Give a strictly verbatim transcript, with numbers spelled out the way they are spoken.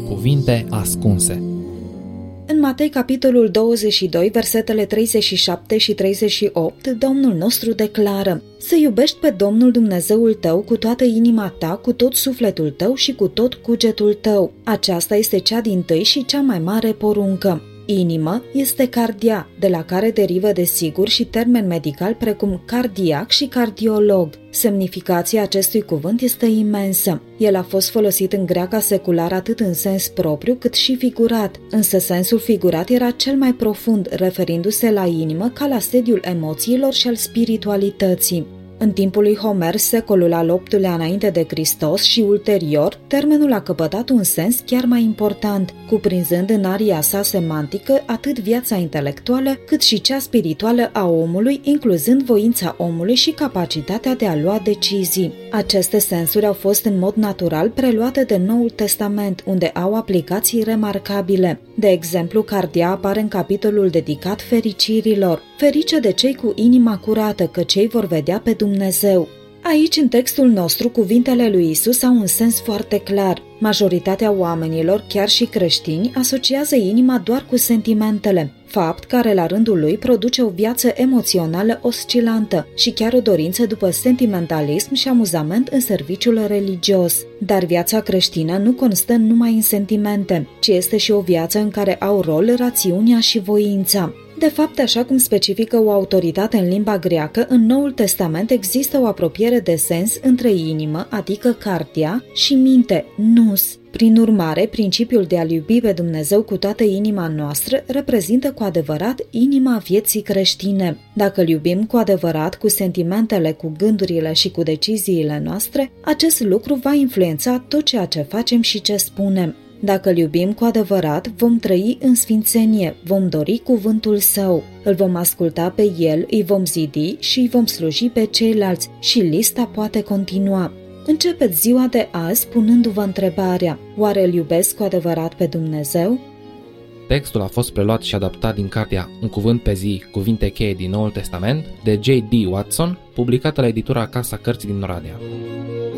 Cuvinte ascunse. În Matei, capitolul douăzeci și doi, versetele treizeci și șapte și treizeci și opt, Domnul nostru declară: să iubești pe Domnul Dumnezeul tău cu toată inima ta, cu tot sufletul tău și cu tot cugetul tău. Aceasta este cea dintâi și cea mai mare poruncă. Inimă este cardia, de la care derivă desigur și termen medical precum cardiac și cardiolog. Semnificația acestui cuvânt este imensă. El a fost folosit în greaca seculară atât în sens propriu cât și figurat, însă sensul figurat era cel mai profund, referindu-se la inimă ca la sediul emoțiilor și al spiritualității. În timpul lui Homer, secolul al optulea înainte de Hristos și ulterior, termenul a căpătat un sens chiar mai important, cuprinzând în aria sa semantică atât viața intelectuală cât și cea spirituală a omului, incluzând voința omului și capacitatea de a lua decizii. Aceste sensuri au fost în mod natural preluate de Noul Testament, unde au aplicații remarcabile. De exemplu, cardia apare în capitolul dedicat fericirilor. Ferice de cei cu inima curată, că cei vor vedea pe Dumnezeu. Aici, în textul nostru, cuvintele lui Isus au un sens foarte clar. Majoritatea oamenilor, chiar și creștini, asociază inima doar cu sentimentele, fapt care la rândul lui produce o viață emoțională oscilantă și chiar o dorință după sentimentalism și amuzament în serviciul religios. Dar viața creștină nu constă numai în sentimente, ci este și o viață în care au rol rațiunea și voința. De fapt, așa cum specifică o autoritate în limba greacă, în Noul Testament există o apropiere de sens între inimă, adică cardia, și minte, nous. Prin urmare, principiul de a-L iubi pe Dumnezeu cu toată inima noastră reprezintă cu adevărat inima vieții creștine. Dacă Îl iubim cu adevărat, cu sentimentele, cu gândurile și cu deciziile noastre, acest lucru va influența tot ceea ce facem și ce spunem. Dacă Îl iubim cu adevărat, vom trăi în sfințenie, vom dori cuvântul Său, Îl vom asculta pe El, îi vom zidi și îi vom sluji pe ceilalți și lista poate continua. Începeți ziua de azi punându-vă întrebarea: oare Îl iubesc cu adevărat pe Dumnezeu? Textul a fost preluat și adaptat din cartea Un cuvânt pe zi, cuvinte cheie din Noul Testament, de J D Watson, publicată la editura Casa Cărții din Oradea.